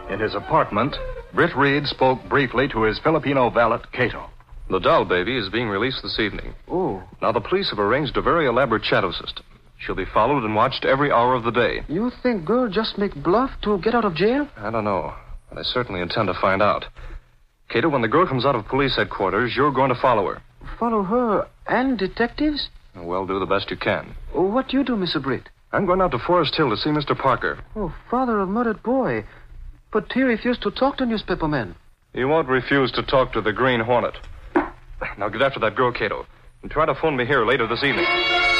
In his apartment, Britt Reed spoke briefly to his Filipino valet, Cato. The doll baby is being released this evening. Oh. Now, the police have arranged a very elaborate shadow system. She'll be followed and watched every hour of the day. You think girl just make bluff to get out of jail? I don't know, but I certainly intend to find out. Cato, when the girl comes out of police headquarters, you're going to follow her. Follow her and detectives? Well, do the best you can. What do you do, Mr. Britt? I'm going out to Forest Hill to see Mr. Parker. Oh, father of murdered boy. But he refused to talk to newspaper men. He won't refuse to talk to the Green Hornet. Now get after that girl, Cato, and try to phone me here later this evening.